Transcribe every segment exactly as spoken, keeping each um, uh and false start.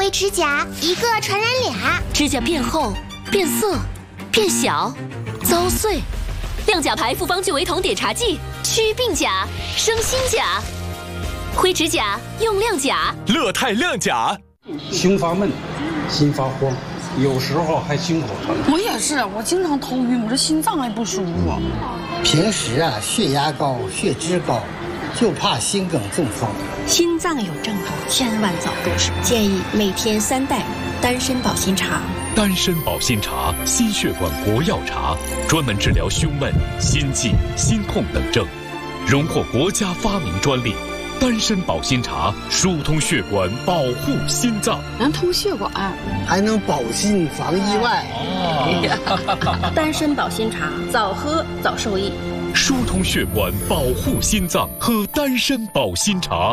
灰指甲一个传染俩， 指甲变厚、变色、变小、遭碎。亮甲牌复方聚维酮碘茶剂，祛病甲，生新甲。灰指甲用亮甲， 乐泰亮甲。 胸发闷，心发慌，有时候还心口疼。 我也是，我经常头晕，我这心脏还不舒服。 平时啊，血压高、血脂高，就怕心梗中风。 心脏有症候，千万早重视。建议每天三袋丹参保心茶。 丹参保心茶，心血管国药茶，专门治疗胸闷、心悸、心痛等症，荣获国家发明专利。丹参保心茶疏通血管，保护心脏， 能通血管， 还能保心防意外。 哦、丹参保心茶，早喝早受益。 疏通血管，保护心脏，喝丹参保心茶。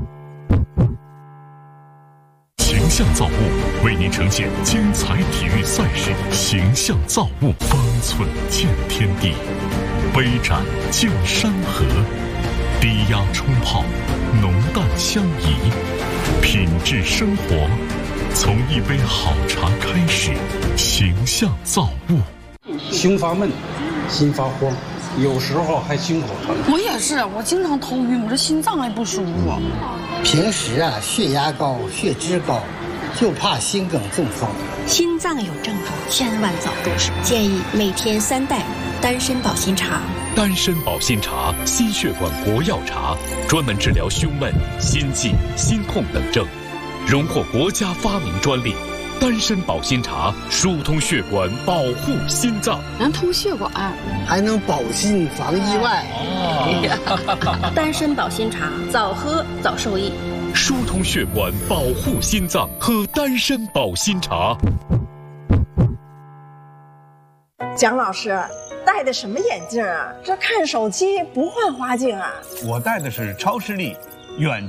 形象造物为您呈现精彩体育赛事，形象造物，方寸见天地，杯盏见山河，低压冲泡，浓淡相宜，品质生活，从一杯好茶开始。形象造物。 胸发闷，心发慌，有时候还心口疼。 我也是，我经常头晕，我这心脏还不舒服。 平时啊，血压高、血脂高，就怕心梗中风。 心脏有症候，千万早重视。建议每天三袋丹参保心茶。 丹参保心茶，心血管国药茶，专门治疗胸闷、心悸、心痛等症，荣获国家发明专利。丹参保心茶疏通血管，保护心脏， 能通血管， 还能保心防意外。 哦、丹参保心茶，早喝早受益。 疏通血管，保护心脏，喝丹参保心茶。 蒋老师，戴的什么眼镜啊？这看手机不换花镜啊？ 我戴的是超视力远